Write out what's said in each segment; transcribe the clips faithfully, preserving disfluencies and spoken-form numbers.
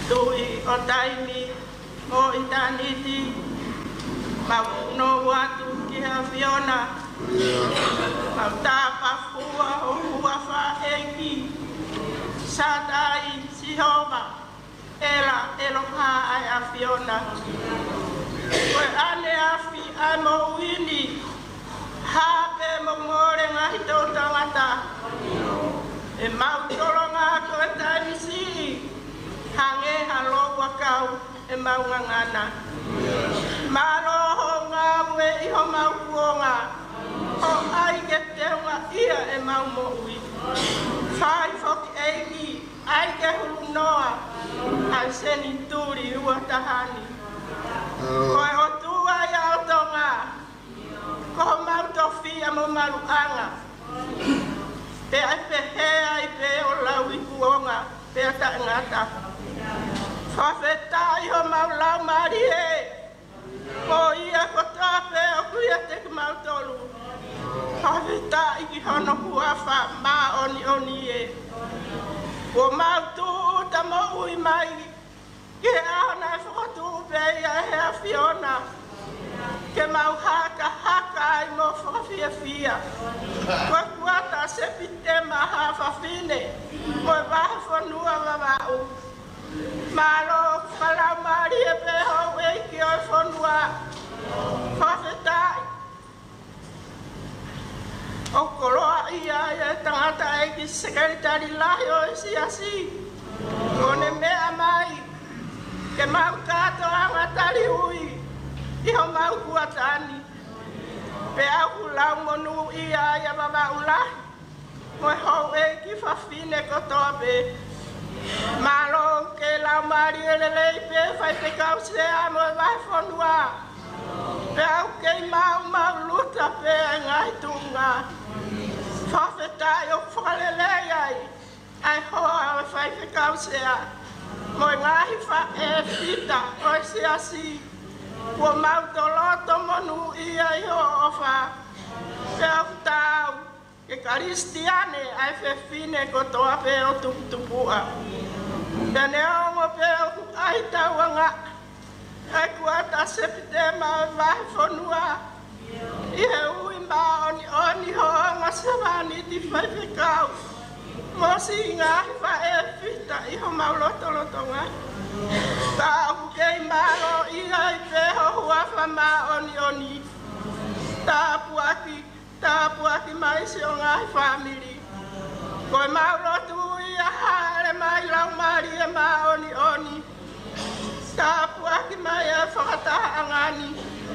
tui o taimi mo itaniti mau no watu ki ha Fiona mau tapa fua o fua fa eki sadai sihoma ela eloha ai a Fiona koe ane afi ai mo wini hape mo ngore ngahi tau tangata e mau toronga koe taimi si hange halo wakau e mau ngangana Malo ngā mwe iho mau kuonga o ai ke teunga ia e mau moui whai whoki eiki ai ke hulu noa ai seni turi ua tahani koe o tua i au tonga koho mau tofia mo maruanga pe ai pehe ai pe o lau i kuonga pe ata ngata whawheta iho mau lau mari e o ia ko tape o kuia te mau tolu whawheta iki hono huafa ma oni oni e o mau tu ta mo ui mai ke ahona e whakatu pe ia hea Fiona ke mau haka haka ai mo whakawhia fia koe kuata se pite maha whawhine mo e waha whanua wawau Malo falau mari e pe hau e ki o whanua whawhetai o koroa ia e tangata e ki sekretari lahi o e si asi o ne mea mai ke mau kato anga tari hui i ho mau kuatani pe au hulau monu ia e baba ulahi mo e hau e ki whawhine kotoa pe Malo ke la mari ele le pe fai pe kau se amo vai fonua pe au ke mau mau luta pe ngai tunga fa feta yo fale le ai ai ho fai pe kau se a mo ngai fa e fita o se asi o mau toloto monu ia yo ofa pe au tau ke Kristiane ai fe fine ko toa pe o tuptupua Dane o pe ai tawanga ai kuata septema vai fonua i he ui ma oni oni ho nga savani di fai fe kau mo si nga fa e fita i ho mauloto lotonga ta ku ke malo i ai pe ho hua fa ma oni oni ta puaki ta puaki mai si o nga family koe mauloto ia hale mai lau mari e ma oni oni ta puaki mai e whakataha angani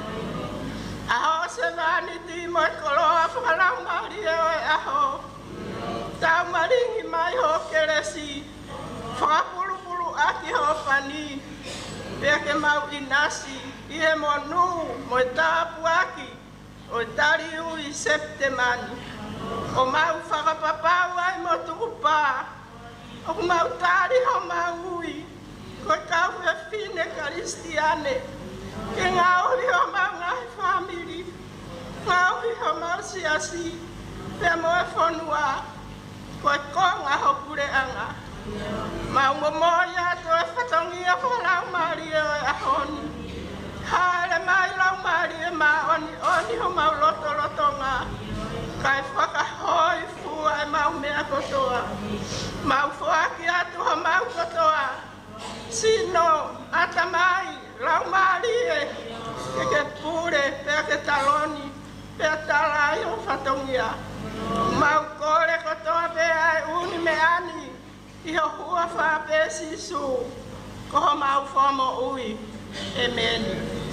aho se vani ti moi koloa whakalau mari e oe aho tau maringi mai ho keresi whakapulupulu aki ho pani pia ke mau inasi i he monu mo e ta puaki o e tari ui septemani o mau whakapapau ai mo tukupa o mau tari ho mau ui koe kau e fine Kristiane ke ngauri ho mau ngai family ngauri ho mau siasi pe mo e whanua koe konga ho kure anga mau momoia to e whatongia whalau mari e oe ahoni haere mai lau mari e ma oni oni ho mau loto lotonga kai whakahoi fua e mau mea kotoa mau fuaki atu ho mau kotoa sino atamai lau mari e ke ke pure pe ke taloni pe talai ho whatongia mau kore kotoa pe ai uni me ani i ho hua wha pe sisu ko ho mau whomo ui amen